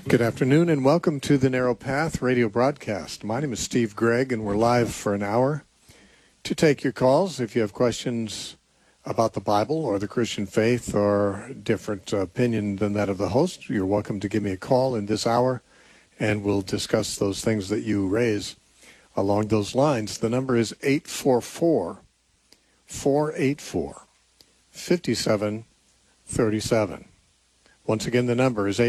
Good afternoon and welcome to the Narrow Path radio broadcast. My name is Steve Gregg and we're live for an hour to take your calls. If you have questions about the Bible or the Christian faith or different opinion than that of the host, you're welcome to give me a call in this hour and we'll discuss those things that you raise along those lines. The number is 844-484-5737. Once again, the number is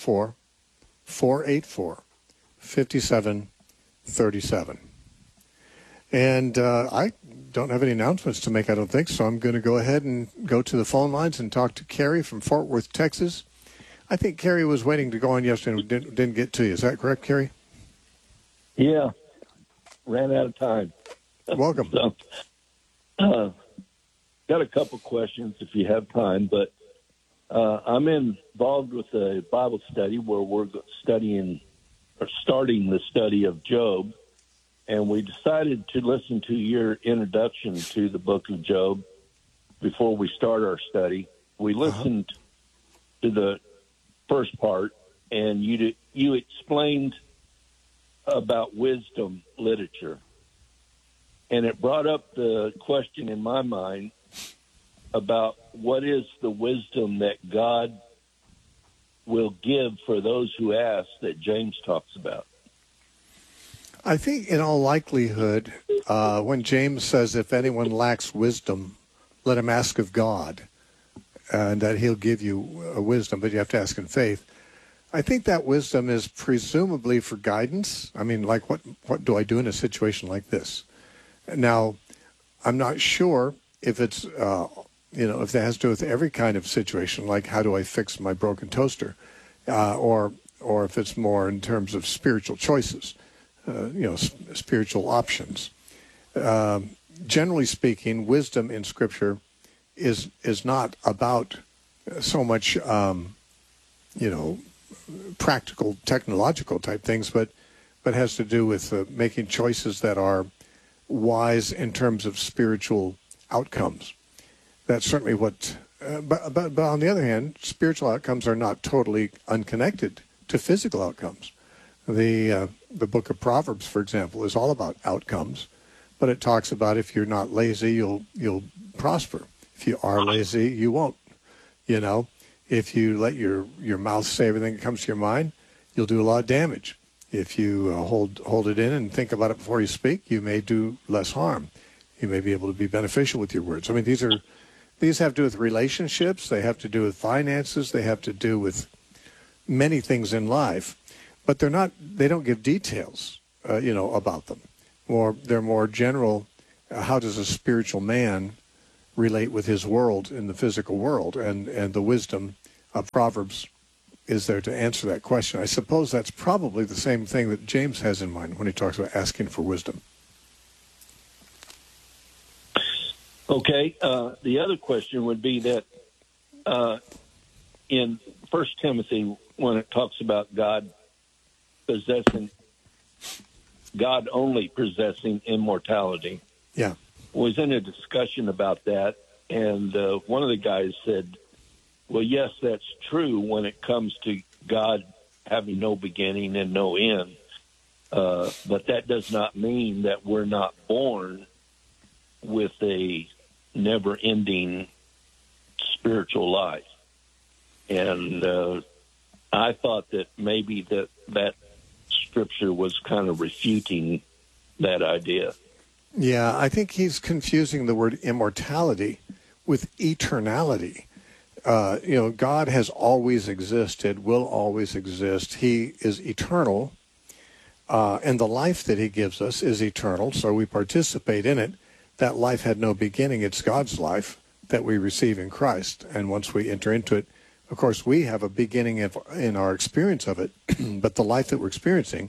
844-484-5737. And I don't have any announcements to make, I don't think, so I'm going to go ahead and go to the phone lines and talk to Carrie from Fort Worth, Texas. I think Carrie was waiting to go on yesterday and didn't get to you. Is that correct, Carrie? Yeah. Ran out of time. Welcome. Got a couple questions if you have time, but I'm involved with a Bible study where we're starting the study of Job, and we decided to listen to your introduction to the book of Job before we start our study. We listened to the first part, and you explained about wisdom literature, and it brought up the question in my mind about what is the wisdom that God will give for those who ask that James talks about. I think in all likelihood, when James says, if anyone lacks wisdom, let him ask of God, and that he'll give you a wisdom, but you have to ask in faith. I think that wisdom is presumably for guidance. I mean, like, what do I do in a situation like this? Now, I'm not sure if it's, if that has to do with every kind of situation, like how do I fix my broken toaster, or if it's more in terms of spiritual choices, spiritual options. Generally speaking, wisdom in Scripture is not about so much, practical, technological type things, but has to do with making choices that are wise in terms of spiritual outcomes. That's certainly what, but on the other hand, spiritual outcomes are not totally unconnected to physical outcomes. The book of Proverbs, for example, is all about outcomes, but it talks about if you're not lazy, you'll prosper. If you are lazy, you won't. If you let your mouth say everything that comes to your mind, you'll do a lot of damage. If you hold it in and think about it before you speak, you may do less harm. You may be able to be beneficial with your words. I mean, these have to do with relationships. They have to do with finances. They have to do with many things in life, but they don't give details, about them. Or they're more general. How does a spiritual man relate with his world in the physical world? And the wisdom of Proverbs is there to answer that question. I suppose that's probably the same thing that James has in mind when he talks about asking for wisdom. Okay. The other question would be that in 1 Timothy, when it talks about God only possessing immortality, was in a discussion about that, and one of the guys said, well, yes, that's true when it comes to God having no beginning and no end, but that does not mean that we're not born with a never-ending spiritual life. And I thought that maybe that scripture was kind of refuting that idea. Yeah, I think he's confusing the word immortality with eternality. God has always existed, will always exist. He is eternal, and the life that he gives us is eternal, so we participate in it. That life had no beginning. It's God's life that we receive in Christ, and once we enter into it, of course, we have a beginning in our experience of it, but the life that we're experiencing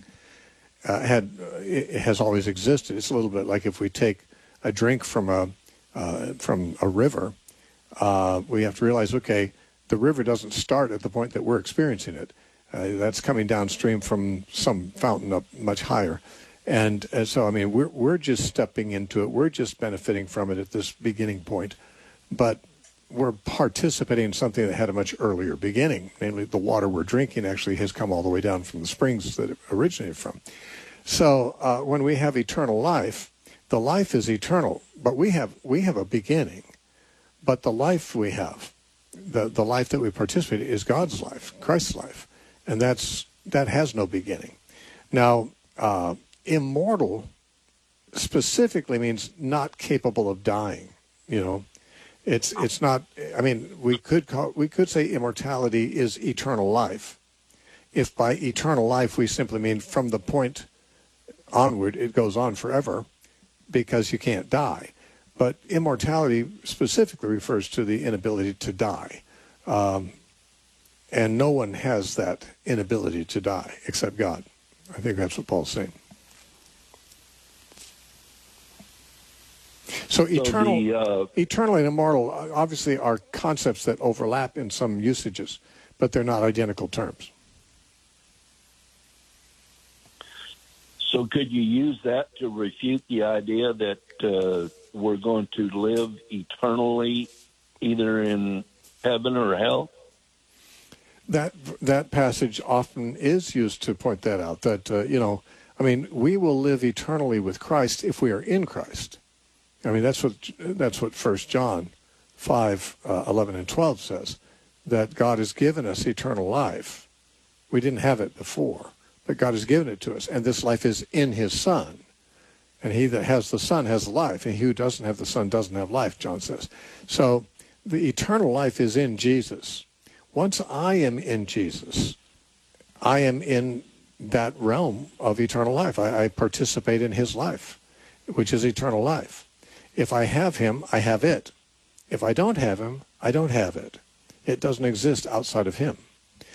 has always existed. It's a little bit like if we take a drink from a river, we have to realize, okay, the river doesn't start at the point that we're experiencing it. That's coming downstream from some fountain up much higher. And so, I mean, we're just stepping into it. We're just benefiting from it at this beginning point. But we're participating in something that had a much earlier beginning. Namely, the water we're drinking actually has come all the way down from the springs that it originated from. So when we have eternal life, the life is eternal, but we have a beginning. But the life we have, the life that we participate in, is God's life, Christ's life, and that has no beginning. Now, immortal specifically means not capable of dying. It's not. I mean, we could say immortality is eternal life. If by eternal life we simply mean from the point onward it goes on forever, because you can't die. But immortality specifically refers to the inability to die. And no one has that inability to die except God. I think that's what Paul's saying. So eternal and immortal obviously are concepts that overlap in some usages, but they're not identical terms. So could you use that to refute the idea that we're going to live eternally either in heaven or hell? That passage often is used to point that out, that, we will live eternally with Christ if we are in Christ. I mean, that's what 1 John 5, 11 and 12 says, that God has given us eternal life. We didn't have it before, but God has given it to us, and this life is in his Son. And he that has the Son has life, and he who doesn't have the Son doesn't have life, John says. So the eternal life is in Jesus. Once I am in Jesus, I am in that realm of eternal life. I participate in his life, which is eternal life. If I have him, I have it. If I don't have him, I don't have it. It doesn't exist outside of him.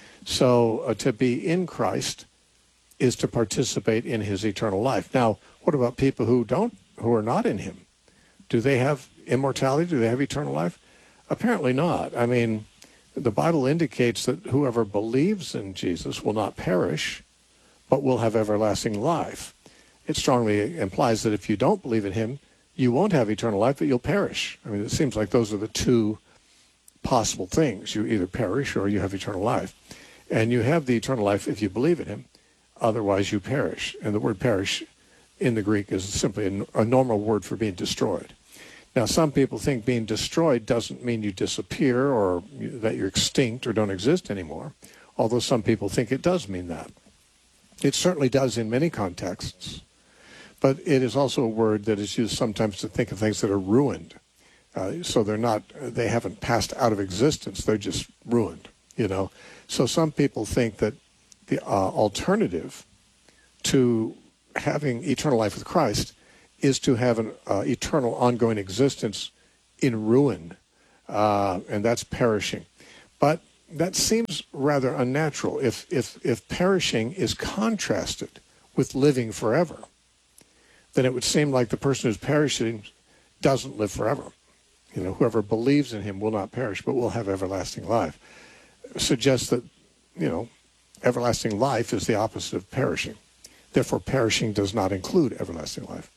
So to be in Christ is to participate in his eternal life. Now, what about people who are not in him? Do they have immortality? Do they have eternal life? Apparently not. I mean, the Bible indicates that whoever believes in Jesus will not perish, but will have everlasting life. It strongly implies that if you don't believe in him, you won't have eternal life, but you'll perish. I mean, it seems like those are the two possible things. You either perish or you have eternal life. And you have the eternal life if you believe in him. Otherwise, you perish. And the word perish in the Greek is simply a normal word for being destroyed. Now, some people think being destroyed doesn't mean you disappear or that you're extinct or don't exist anymore, although some people think it does mean that. It certainly does in many contexts, but it is also a word that is used sometimes to think of things that are ruined. So they haven't passed out of existence, they're just ruined, So some people think that the alternative to having eternal life with Christ is to have an eternal ongoing existence in ruin, and that's perishing. But that seems rather unnatural. If perishing is contrasted with living forever, then it would seem like the person who's perishing doesn't live forever. Whoever believes in him will not perish, but will have everlasting life. Suggests that, everlasting life is the opposite of perishing. Therefore, perishing does not include everlasting life.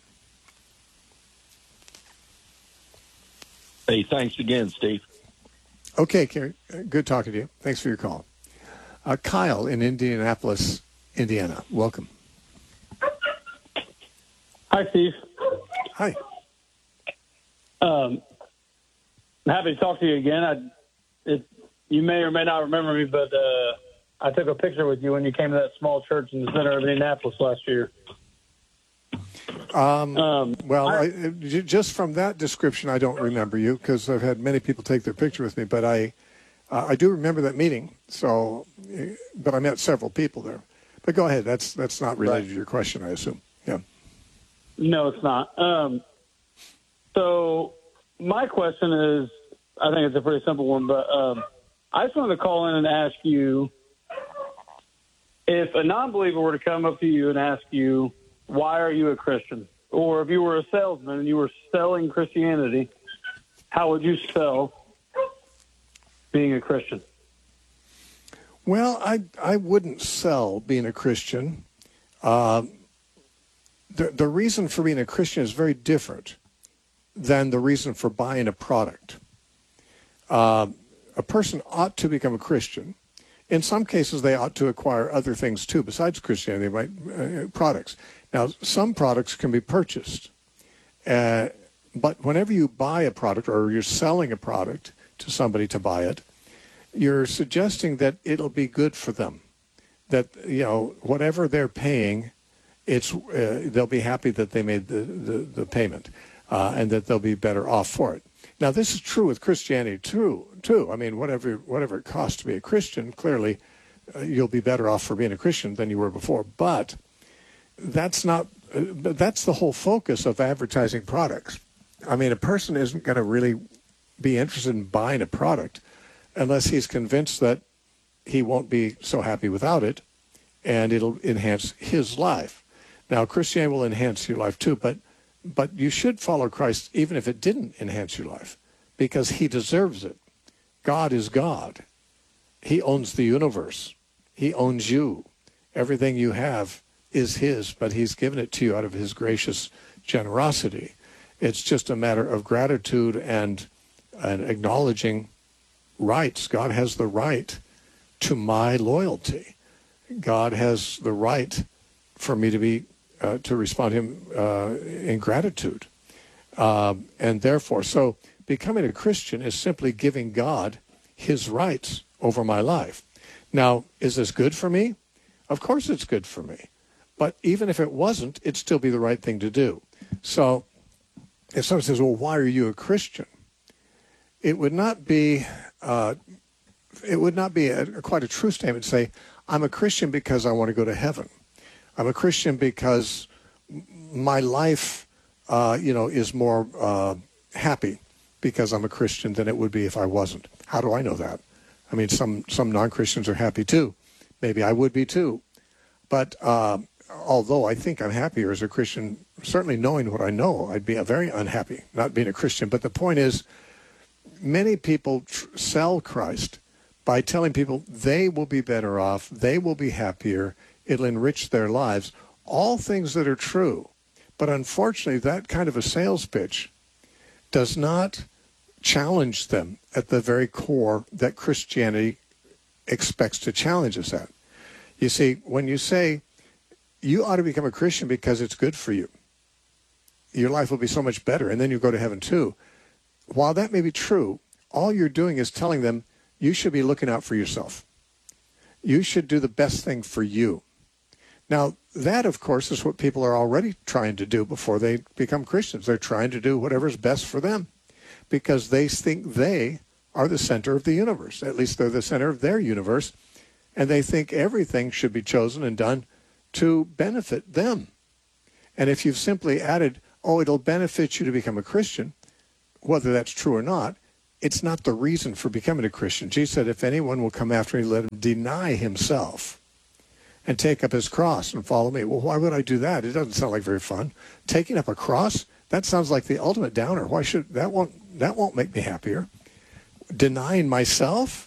Hey, thanks again, Steve. Okay, Kerry. Good talking to you. Thanks for your call. Kyle in Indianapolis, Indiana. Welcome. Hi, Steve. Hi. I'm happy to talk to you again. You may or may not remember me, but I took a picture with you when you came to that small church in the center of Indianapolis last year. Just from that description, I don't remember you because I've had many people take their picture with me, but I do remember that meeting. So, but I met several people there. But go ahead. That's not related to your question, I assume. Yeah. No, it's not. So my question is, I think it's a pretty simple one, but I just wanted to call in and ask you, if a non-believer were to come up to you and ask you, why are you a Christian? Or if you were a salesman and you were selling Christianity, how would you sell being a Christian? Well, I wouldn't sell being a Christian. The reason for being a Christian is very different than the reason for buying a product. a person ought to become a Christian. In some cases, they ought to acquire other things too, besides Christianity, products. Now, some products can be purchased. But whenever you buy a product or you're selling a product to somebody to buy it, you're suggesting that it'll be good for them. That, whatever they're paying, they'll be happy that they made the payment and that they'll be better off for it. Now, this is true with Christianity too. I mean, whatever it costs to be a Christian, clearly you'll be better off for being a Christian than you were before. But that's the whole focus of advertising products. I mean, a person isn't going to really be interested in buying a product unless he's convinced that he won't be so happy without it, and it'll enhance his life. Now, Christianity will enhance your life too, but you should follow Christ even if it didn't enhance your life, because he deserves it. God is God. He owns the universe. He owns you. Everything you have is his, but he's given it to you out of his gracious generosity. It's just a matter of gratitude and acknowledging rights. God has the right to my loyalty. God has the right for me to respond to him in gratitude. And therefore, so becoming a Christian is simply giving God his rights over my life. Now, is this good for me? Of course it's good for me. But even if it wasn't, it'd still be the right thing to do. So if someone says, well, why are you a Christian? It would not be quite a true statement to say, I'm a Christian because I want to go to heaven. I'm a Christian because my life, is more happy because I'm a Christian than it would be if I wasn't. How do I know that? I mean, some non-Christians are happy too. Maybe I would be too. But although I think I'm happier as a Christian, certainly knowing what I know, I'd be very unhappy not being a Christian. But the point is, many people sell Christ by telling people they will be better off, they will be happier, it'll enrich their lives, all things that are true. But unfortunately, that kind of a sales pitch does not challenge them at the very core that Christianity expects to challenge us at. You see, when you say, you ought to become a Christian because it's good for you, your life will be so much better, and then you go to heaven too. While that may be true, all you're doing is telling them you should be looking out for yourself. You should do the best thing for you. Now, that, of course, is what people are already trying to do before they become Christians. They're trying to do whatever's best for them because they think they are the center of the universe. At least they're the center of their universe, and they think everything should be chosen and done to benefit them. And if you've simply added, it'll benefit you to become a Christian, whether that's true or not, it's not the reason for becoming a Christian. Jesus said, if anyone will come after me, let him deny himself and take up his cross and follow me. Well, why would I do that? It doesn't sound like very fun. Taking up a cross, that sounds like the ultimate downer. Why should that won't make me happier? Denying myself?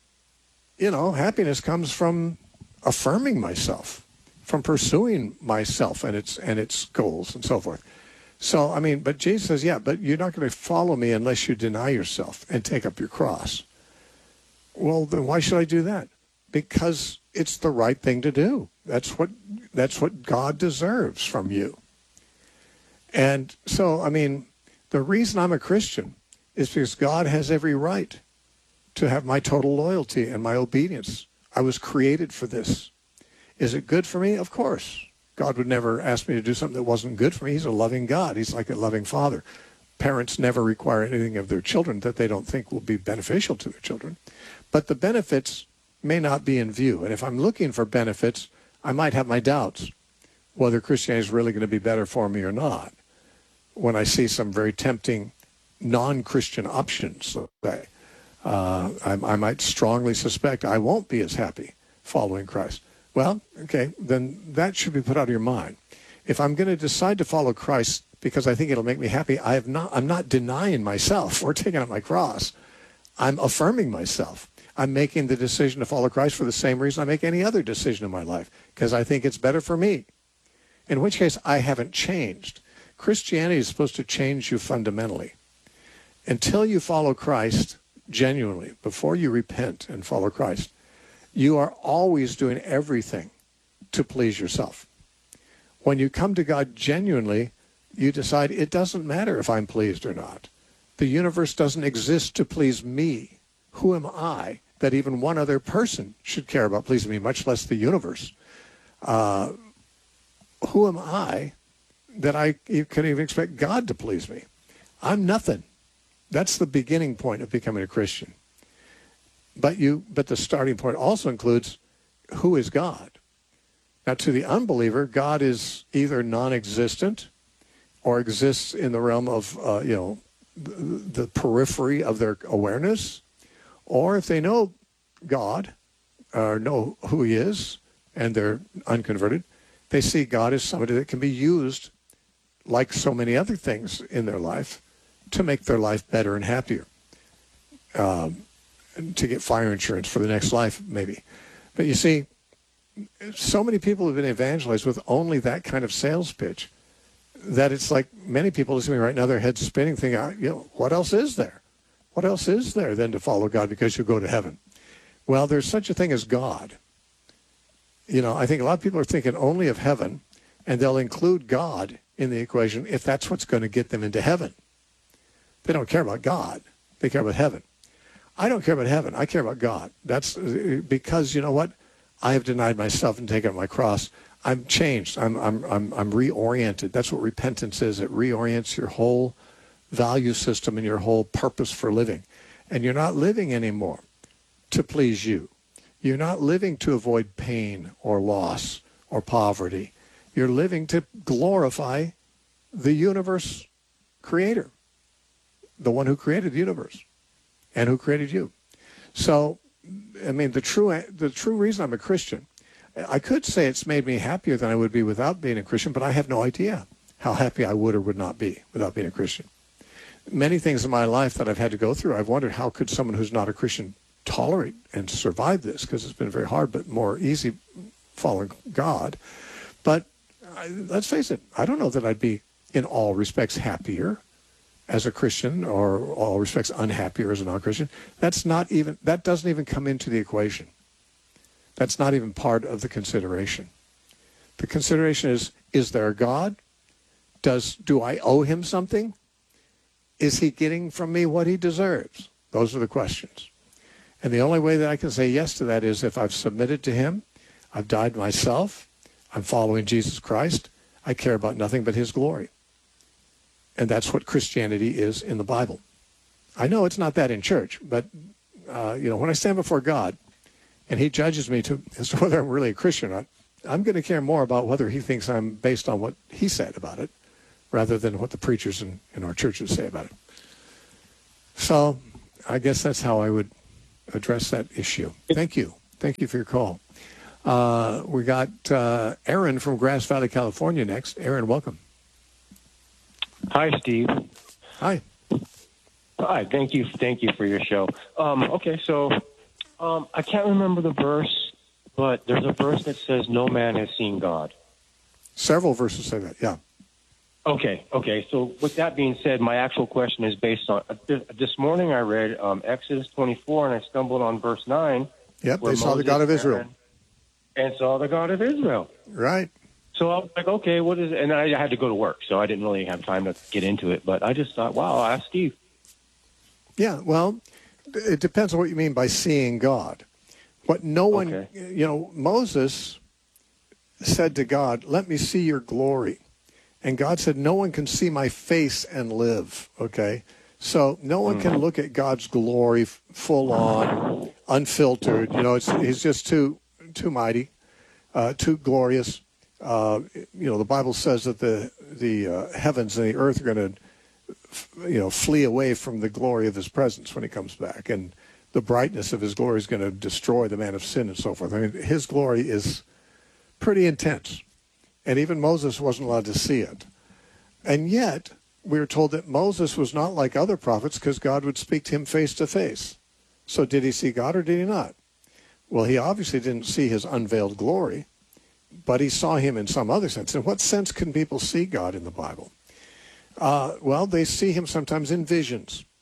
Happiness comes from affirming myself, from pursuing myself and its goals and so forth. So, but Jesus says, but you're not going to follow me unless you deny yourself and take up your cross. Well, then why should I do that? Because it's the right thing to do. That's what God deserves from you. And so, the reason I'm a Christian is because God has every right to have my total loyalty and my obedience. I was created for this. Is it good for me? Of course. God would never ask me to do something that wasn't good for me. He's a loving God. He's like a loving father. Parents never require anything of their children that they don't think will be beneficial to their children. But the benefits may not be in view. And if I'm looking for benefits, I might have my doubts whether Christianity is really going to be better for me or not. When I see some very tempting non-Christian options, I might strongly suspect I won't be as happy following Christ. Well, okay, then that should be put out of your mind. If I'm going to decide to follow Christ because I think it'll make me happy, I'm not denying myself or taking up my cross. I'm affirming myself. I'm making the decision to follow Christ for the same reason I make any other decision in my life, because I think it's better for me. In which case, I haven't changed. Christianity is supposed to change you fundamentally. Until you follow Christ, genuinely, before you repent and follow Christ, you are always doing everything to please yourself. When you come to God genuinely, you decide it doesn't matter if I'm pleased or not. The universe doesn't exist to please me. Who am I that even one other person should care about pleasing me, much less the universe? Who am I that you could even expect God to please me? I'm nothing. That's the beginning point of becoming a Christian. But the starting point also includes, who is God? Now, to the unbeliever, God is either non-existent or exists in the realm of, the periphery of their awareness. Or if they know God or know who he is and they're unconverted, they see God as somebody that can be used, like so many other things in their life, to make their life better and happier, to get fire insurance for the next life, maybe. But you see, so many people have been evangelized with only that kind of sales pitch that it's like many people listening right now, their heads spinning, thinking, what else is there? What else is there than to follow God because you'll go to heaven? Well, there's such a thing as God. I think a lot of people are thinking only of heaven, and they'll include God in the equation if that's what's going to get them into heaven. They don't care about God. They care about heaven. I don't care about heaven. I care about God. That's because, you know what? I have denied myself and taken up my cross. I'm changed. I'm reoriented. That's what repentance is. It reorients your whole value system and your whole purpose for living. And you're not living anymore to please you. You're not living to avoid pain or loss or poverty. You're living to glorify the universe creator, the one who created the universe and who created you. So, I mean, the true reason I'm a Christian, I could say it's made me happier than I would be without being a Christian, but I have no idea how happy I would or would not be without being a Christian. Many things in my life that I've had to go through, I've wondered how could someone who's not a Christian tolerate and survive this, because it's been very hard, but more easy following God. But let's face it, I don't know that I'd be in all respects happier as a Christian or all respects unhappier as a non-Christian. That doesn't even come into the equation. That's not even part of the consideration. The consideration is there a God? Do I owe him something? Is he getting from me what he deserves? Those are the questions. And the only way that I can say yes to that is if I've submitted to him, I've died myself, I'm following Jesus Christ, I care about nothing but his glory. And that's what Christianity is in the Bible. I know it's not that in church, but when I stand before God and he judges me as to whether I'm really a Christian or not, I'm going to care more about whether he thinks I'm based on what he said about it rather than what the preachers in our churches say about it. So I guess that's how I would address that issue. Thank you. Thank you for your call. We got Aaron from Grass Valley, California next. Aaron, welcome. Hi, Steve. Hi. Hi. Thank you for your show. Okay, so I can't remember the verse, but there's a verse that says no man has seen God. Several verses say that, yeah. Okay. So with that being said, my actual question is based on this morning I read Exodus 24, and I stumbled on verse 9. Yep, they saw the God of Israel. And saw the God of Israel. Right. So I was like, okay, what is it? And I had to go to work, so I didn't really have time to get into it. But I just thought, wow, I'll ask Steve. Yeah, well, it depends on what you mean by seeing God. What no one, Moses said to God, let me see your glory. And God said, no one can see my face and live, okay? So no one can look at God's glory full on, unfiltered. He's just too mighty, too glorious. The Bible says that the heavens and the earth are going to, flee away from the glory of his presence when he comes back. And the brightness of his glory is going to destroy the man of sin and so forth. I mean, his glory is pretty intense. And even Moses wasn't allowed to see it. And yet, we are told that Moses was not like other prophets because God would speak to him face to face. So did he see God or did he not? Well, he obviously didn't see his unveiled glory, but he saw him in some other sense. In what sense can people see God in the Bible? Well, they see him sometimes in visions.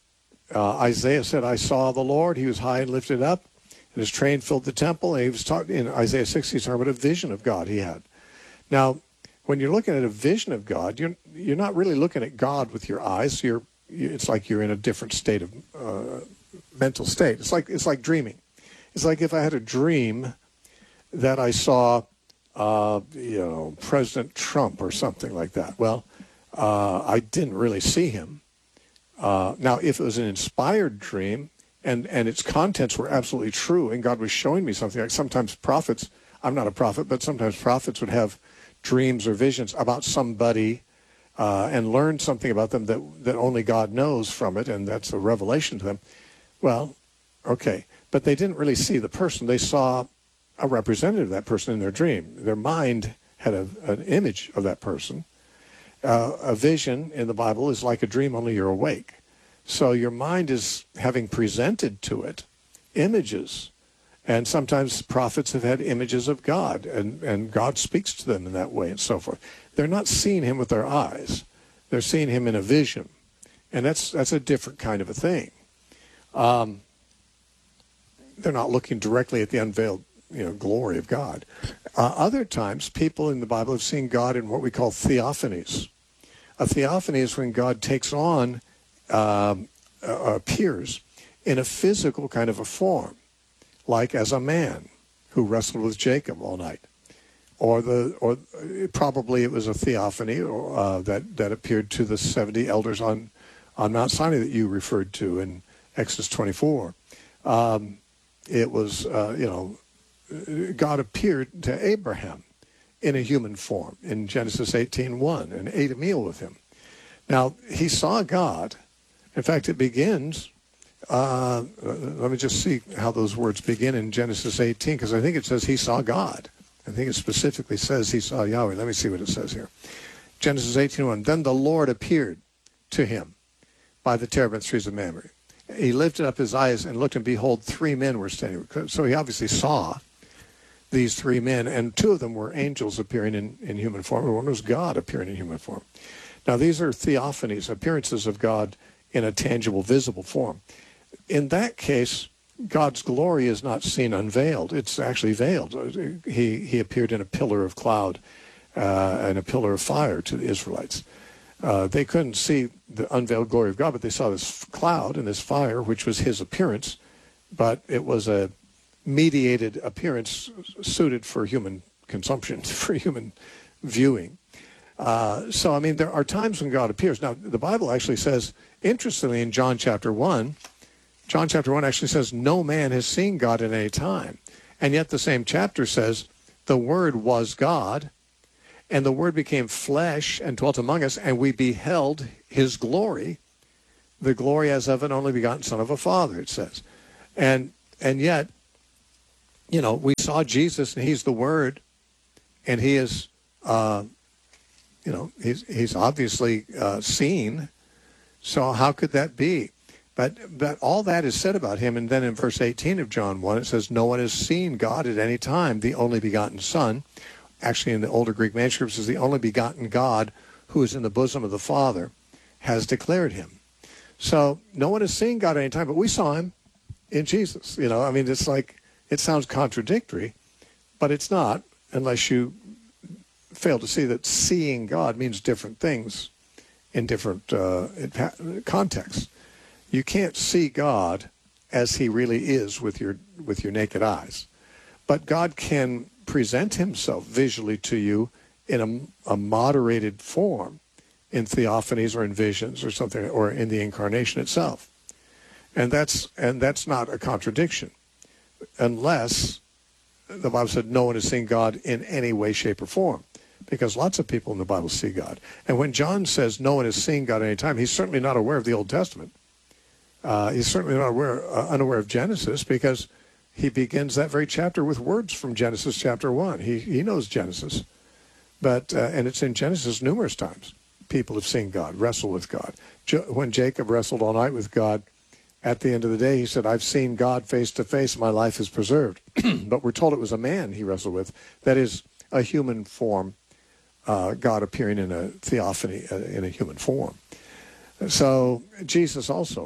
Isaiah said, I saw the Lord. He was high and lifted up, and his train filled the temple. And he was talking in Isaiah 60, he's talking about a vision of God he had. Now, when you're looking at a vision of God, you're not really looking at God with your eyes. It's like you're in a different state of mental state. It's like dreaming. It's like if I had a dream that I saw, President Trump or something like that. Well, I didn't really see him. Now, if it was an inspired dream and its contents were absolutely true and God was showing me something, like sometimes prophets, I'm not a prophet, but sometimes prophets would have dreams or visions about somebody and learn something about them that only God knows from it, and that's a revelation to them. Well, okay. But they didn't really see the person. They saw a representative of that person in their dream. Their mind had an image of that person. A vision in the Bible is like a dream, only you're awake. So your mind is having presented to it images. And sometimes prophets have had images of God, and God speaks to them in that way and so forth. They're not seeing him with their eyes. They're seeing him in a vision. And that's a different kind of a thing. They're not looking directly at the unveiled glory of God. Other times, people in the Bible have seen God in what we call theophanies. A theophany is when God takes on, appears in a physical kind of a form, like as a man who wrestled with Jacob all night. Or probably it was a theophany that appeared to the 70 elders on Mount Sinai that you referred to in Exodus 24. It was, God appeared to Abraham in a human form in Genesis 18:1 and ate a meal with him. Now, he saw God. In fact, it begins, let me just see how those words begin in Genesis 18, because I think it says he saw God. I think it specifically says he saw Yahweh. Let me see what it says here. Genesis 18:1, then the Lord appeared to him by the terebinth trees of Mamre. He lifted up his eyes and looked, and behold, 3 men were standing. So he obviously saw these 3 men, and 2 of them were angels appearing in human form, and 1 was God appearing in human form. Now, these are theophanies, appearances of God in a tangible, visible form. In that case, God's glory is not seen unveiled. It's actually veiled. He appeared in a pillar of cloud and a pillar of fire to the Israelites. They couldn't see the unveiled glory of God, but they saw this cloud and this fire, which was his appearance, but it was a mediated appearance suited for human consumption, for human viewing. So, I mean, there are times when God appears. Now, the Bible actually says, interestingly, in John chapter 1 actually says, no man has seen God at any time. And yet the same chapter says, the Word was God, and the Word became flesh and dwelt among us, and we beheld his glory, the glory as of an only begotten Son of a Father, it says. And yet, we saw Jesus, and he's the Word, and he is, he's obviously seen. So how could that be? But all that is said about him, and then in verse 18 of John 1, it says, no one has seen God at any time, the only begotten Son. Actually, in the older Greek manuscripts, is the only begotten God who is in the bosom of the Father, has declared him. So no one has seen God at any time, but we saw him in Jesus. I mean, it's like, it sounds contradictory, but it's not, unless you fail to see that seeing God means different things in different contexts. You can't see God as he really is with your naked eyes, but God can present himself visually to you in a moderated form, in theophanies or in visions or something, or in the incarnation itself, and that's not a contradiction, unless the Bible said no one has seen God in any way, shape, or form, because lots of people in the Bible see God. And when John says no one has seen God at any time, he's certainly not aware of the Old Testament. He's certainly not unaware of Genesis, because he begins that very chapter with words from Genesis chapter 1. He knows Genesis, but and it's in Genesis numerous times people have seen God, wrestle with God. When Jacob wrestled all night with God, at the end of the day, he said, I've seen God face to face, my life is preserved. But we're told it was a man he wrestled with. That is, a human form, God appearing in a theophany, in a human form. So Jesus also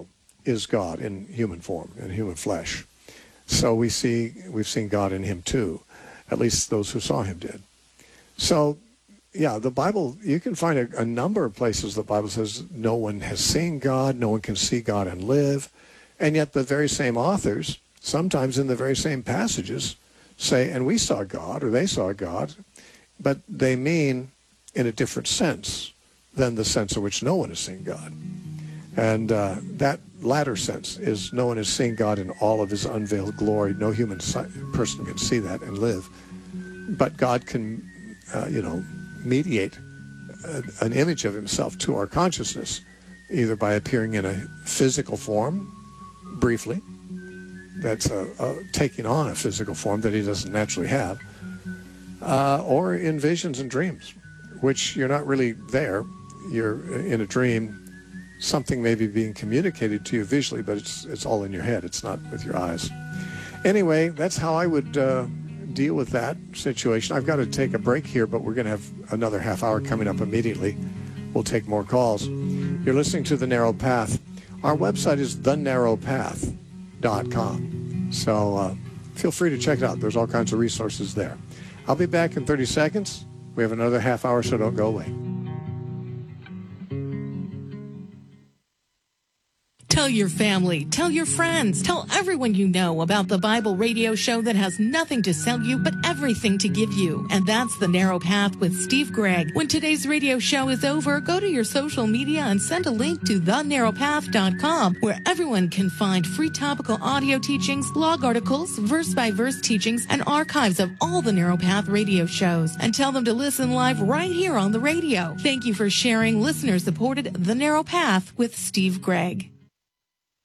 is God in human form, in human flesh. So we've seen God in him too. At least those who saw him did. So, yeah, the Bible, you can find a number of places the Bible says no one has seen God, no one can see God and live. And yet the very same authors, sometimes in the very same passages, say, and we saw God, or they saw God, but they mean in a different sense than the sense in which no one has seen God. And that latter sense is no one has seen God in all of his unveiled glory. No human person can see that and live. But God can, mediate an image of himself to our consciousness, either by appearing in a physical form, briefly, that's taking on a physical form that he doesn't naturally have, or in visions and dreams, which you're not really there. You're in a dream. Something may be being communicated to you visually, but it's all in your head. It's not with your eyes. Anyway, that's how I would deal with that situation. I've got to take a break here, but we're going to have another half hour coming up immediately. We'll take more calls. You're listening to The Narrow Path. Our website is thenarrowpath.com. So feel free to check it out. There's all kinds of resources there. I'll be back in 30 seconds. We have another half hour, so don't go away. Tell your family, tell your friends, tell everyone you know about the Bible radio show that has nothing to sell you but everything to give you. And that's The Narrow Path with Steve Gregg. When today's radio show is over, go to your social media and send a link to thenarrowpath.com, where everyone can find free topical audio teachings, blog articles, verse-by-verse teachings, and archives of all the Narrow Path radio shows. And tell them to listen live right here on the radio. Thank you for sharing listener-supported The Narrow Path with Steve Gregg.